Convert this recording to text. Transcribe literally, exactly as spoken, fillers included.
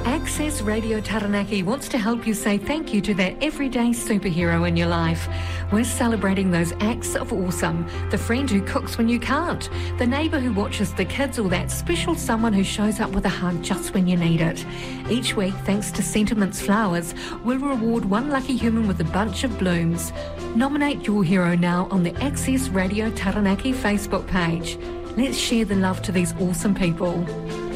Access Radio Taranaki wants to help you say thank you to that everyday superhero in your life. We're celebrating those acts of awesome. The friend who cooks when you can't. The neighbour who watches the kids, or that special someone who shows up with a hug just when you need it. Each week, thanks to Sentiments Flowers, we'll reward one lucky human with a bunch of blooms. Nominate your hero now on the Access Radio Taranaki Facebook page. Let's share the love to these awesome people.